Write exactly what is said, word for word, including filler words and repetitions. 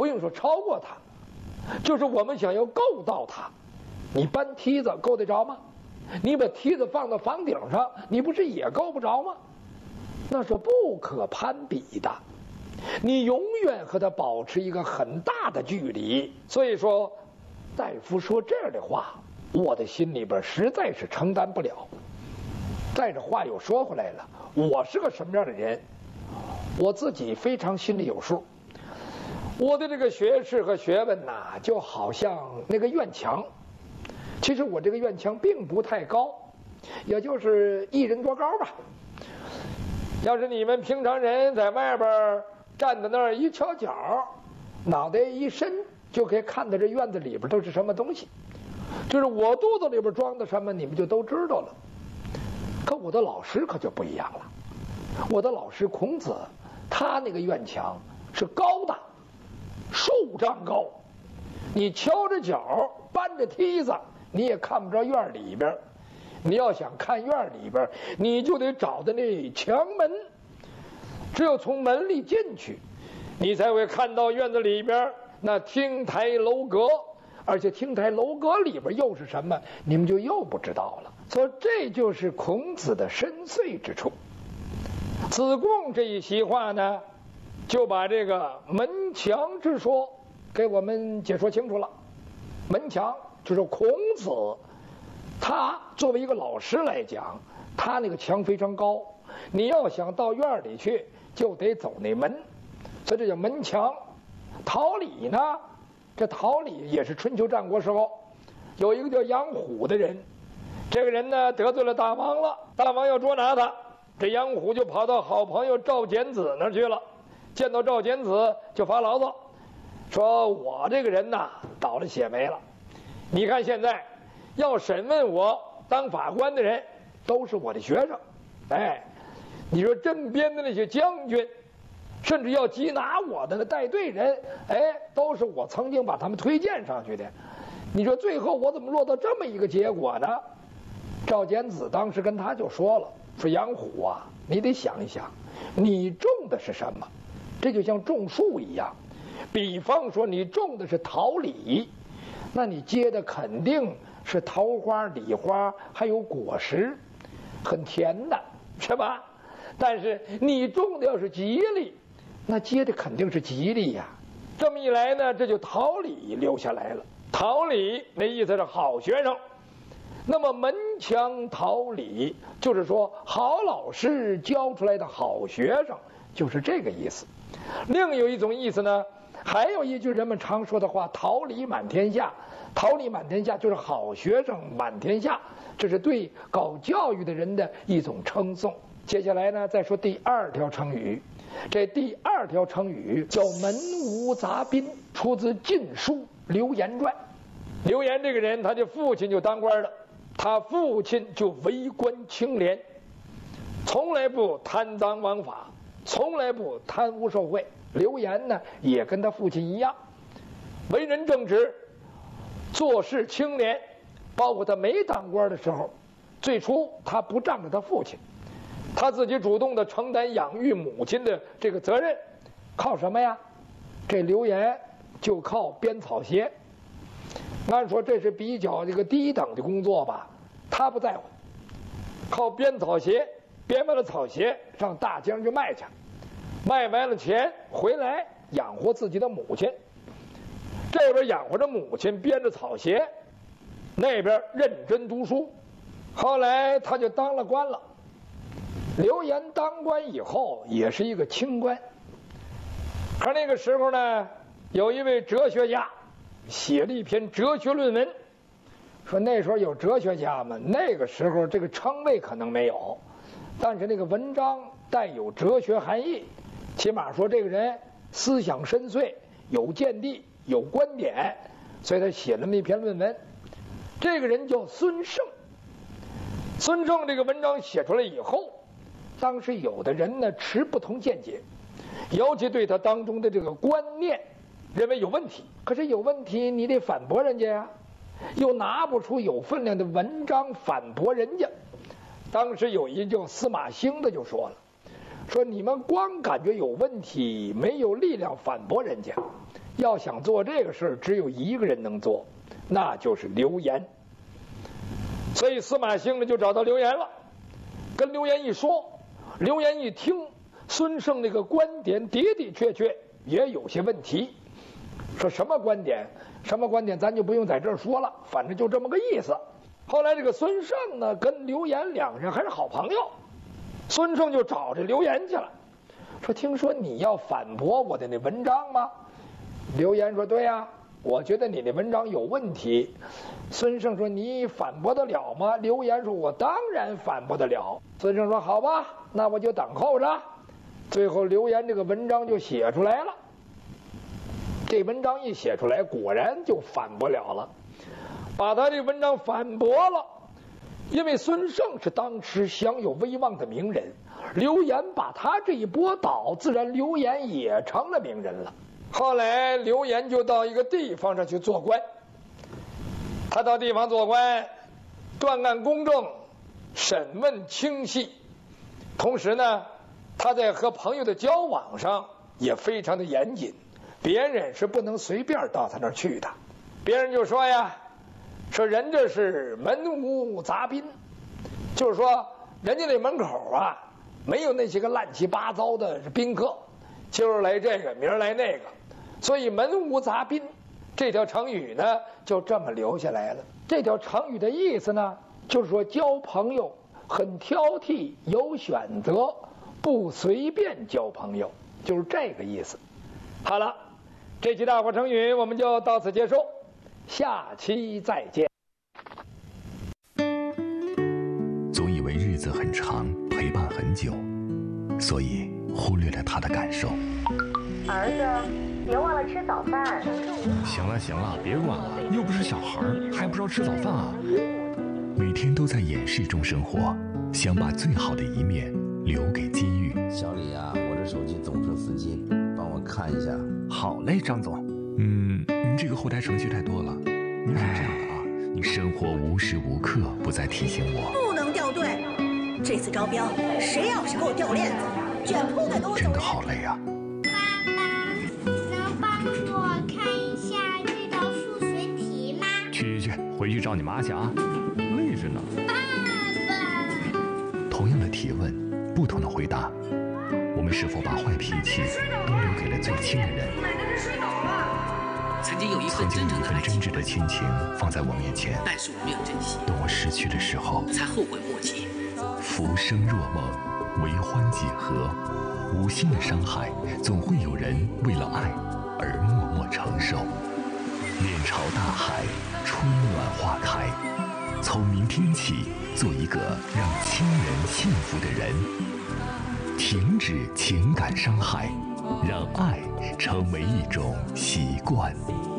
不用说超过它，就是我们想要够到它，你搬梯子够得着吗？你把梯子放到房顶上，你不是也够不着吗？那是不可攀比的，你永远和它保持一个很大的距离。所以说，大夫说这样的话，我的心里边实在是承担不了。再这话又说回来了，我是个什么样的人，我自己非常心里有数。我的这个学识和学问呐，就好像那个院墙。其实我这个院墙并不太高，也就是一人多高吧。要是你们平常人在外边站在那儿一瞧脚，脑袋一伸就可以看到这院子里边都是什么东西。就是我肚子里边装的什么，你们就都知道了。可我的老师可就不一样了，我的老师孔子，他那个院墙是高的，数丈高，你敲着脚搬着梯子，你也看不着院里边。你要想看院里边，你就得找的那墙门，只有从门里进去，你才会看到院子里边那亭台楼阁。而且亭台楼阁里边又是什么，你们就又不知道了。所以这就是孔子的深邃之处。子贡这一席话呢，就把这个门墙之说给我们解说清楚了。门墙就是孔子，他作为一个老师来讲，他那个墙非常高，你要想到院里去，就得走那门，所以这叫门墙。桃李呢，这桃李也是春秋战国时候有一个叫杨虎的人，这个人呢得罪了大王了，大王要捉拿他，这杨虎就跑到好朋友赵简子那儿去了，见到赵简子就发牢骚，说我这个人呐倒了血霉了，你看现在要审问我当法官的人都是我的学生，哎，你说正边的那些将军，甚至要缉拿我的带队人，哎，都是我曾经把他们推荐上去的。你说最后我怎么落到这么一个结果呢？赵简子当时跟他就说了，说杨虎啊，你得想一想，你种的是什么？这就像种树一样，比方说你种的是桃李，那你结的肯定是桃花、李花，还有果实，很甜的，是吧？但是你种的要是吉利，那结的肯定是吉利呀。这么一来呢，这就桃李留下来了。桃李那意思是好学生，那么门墙桃李就是说好老师教出来的好学生，就是这个意思。另有一种意思呢，还有一句人们常说的话，桃李满天下。桃李满天下就是好学生满天下，这是对搞教育的人的一种称颂。接下来呢，再说第二条成语。这第二条成语叫门无杂宾，出自《晋书·刘言传》。刘言这个人，他的父亲就当官了，他父亲就为官清廉，从来不贪赃枉法，从来不贪污受贿。刘言呢，也跟他父亲一样，为人正直，做事清廉。包括他没当官的时候，最初他不仗着他父亲，他自己主动的承担养育母亲的这个责任。靠什么呀？这刘言就靠编草鞋。按说这是比较这个低等的工作吧，他不在乎，靠编草鞋，编完了草鞋上大街上去卖去，卖完了钱回来养活自己的母亲。这边养活着母亲，编着草鞋，那边认真读书。后来他就当了官了。刘言当官以后也是一个清官，而那个时候呢，有一位哲学家写了一篇哲学论文。说那时候有哲学家吗？那个时候这个称谓可能没有，但是那个文章带有哲学含义，起码说这个人思想深邃，有见地，有观点，所以他写了那么一篇论文。这个人叫孙胜。孙胜这个文章写出来以后，当时有的人呢持不同见解，尤其对他当中的这个观念认为有问题。可是有问题你得反驳人家呀，又拿不出有分量的文章反驳人家。当时有一叫司马兴的就说了，说你们光感觉有问题，没有力量反驳人家， 要想做这个事，只有一个人能做，那就是刘岩。所以司马兴呢就找到刘岩了，跟刘岩一说，刘岩一听孙胜那个观点的的确确也有些问题，说什么观点？什么观点咱就不用在这儿说了，反正就这么个意思。后来这个孙胜呢跟刘岩两人还是好朋友，孙胜就找这刘岩去了，说听说你要反驳我的那文章吗？刘岩说对呀，我觉得你的文章有问题。孙胜说你反驳得了吗？刘岩说我当然反驳得了。孙胜说好吧，那我就等候着。最后刘岩这个文章就写出来了，这文章一写出来，果然就反不了了，把他这文章反驳了。因为孙胜是当时享有威望的名人，刘岩把他这一驳倒，自然刘岩也成了名人了。后来刘岩就到一个地方上去做官，他到地方做官，断案公正，审问清细，同时呢他在和朋友的交往上也非常的严谨，别人是不能随便到他那儿去的。别人就说呀，说人这是门无杂宾，就是说人家那门口啊没有那些个乱七八糟的宾客，今儿来这个明儿来那个，所以门无杂宾这条成语呢就这么留下来了。这条成语的意思呢就是说交朋友很挑剔，有选择，不随便交朋友，就是这个意思。好了，这期大话成语我们就到此结束，下期再见。 总以为日子很长，陪伴很久，所以忽略了他的感受。 儿子，别忘了吃早饭。 行了行了，别管了，又不是小孩，还不知道吃早饭啊？ 每天都在掩饰中生活，想把最好的一面留给机遇。 小李啊，我这手机总设司机，帮我看一下。 好嘞，张总。 嗯，你这个后台程序太多了。你是这样的啊，你生活无时无刻不在提醒我， 不能掉队。这次招标，谁要是给我掉链子，卷铺盖都我走人。 真的好累啊。 爸爸，能帮我看一下这道数学题吗？ 去去去，回去找你妈去啊，累着呢。 爸爸。 同样的提问，不同的回答，我们是否把坏脾气都留给了最亲的人？ 曾经有一份曾经有一份真挚挚的亲情放在我面前， 但是我没有珍惜， 等我失去的时候， 才后悔莫及。 浮生若梦，为欢几何？无心的伤害，总会有人为了爱而默默承受。面朝大海，春暖花开。从明天起，做一个让亲人幸福的人。停止情感伤害，让爱成为一种习惯。